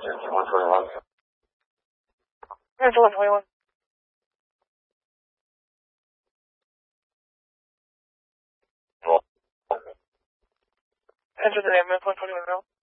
121. Here's 121. Enter the name of 121 now.